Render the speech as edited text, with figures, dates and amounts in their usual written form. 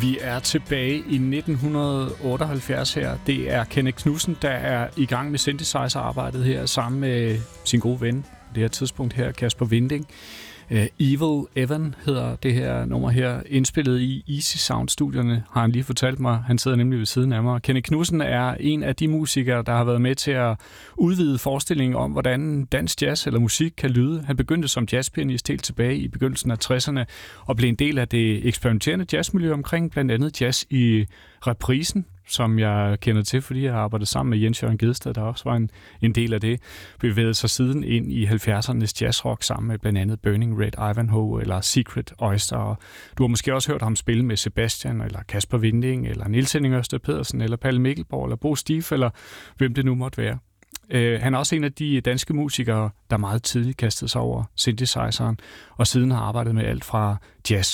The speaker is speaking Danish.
Vi er tilbage i 1978 her. Det er Kenneth Knudsen, der er i gang med synthesizer-arbejdet her sammen med sin gode ven, på det her tidspunkt her, Kasper Winding. Evil Evan hedder det her nummer her, indspillet i Easy Sound-studierne, har han lige fortalt mig. Han sidder nemlig ved siden af mig. Kenneth Knudsen er en af de musikere, der har været med til at udvide forestillingen om, hvordan dansk jazz eller musik kan lyde. Han begyndte som jazzpianist helt tilbage i begyndelsen af 60'erne og blev en del af det eksperimenterende jazzmiljø omkring blandt andet jazz i Reprisen, som jeg kender til, fordi jeg har arbejdet sammen med Jens Jørgen Gjedsted, der også var en del af det, bevægede sig siden ind i 70'ernes jazzrock sammen med blandt andet Burning Red Ivanhoe eller Secret Oyster. Og du har måske også hørt ham spille med Sebastian eller Kasper Winding eller Niels Henning Ørsted Pedersen eller Palle Mikkelborg eller Bo Stief eller hvem det nu måtte være. Han er også en af de danske musikere, der meget tidligt kastede sig over synthesizeren og siden har arbejdet med alt fra jazz